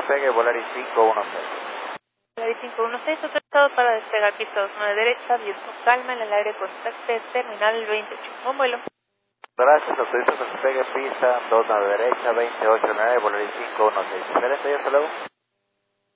despegue, Volaris 516. Volaris 516, autorizado para despegar pista 29 derecha, viento calma en el aire, contacte terminal 28. Buen vuelo. Gracias, autorizo que despegue pista 29 derecha, 289, Volaris 516. Excelente, hasta luego.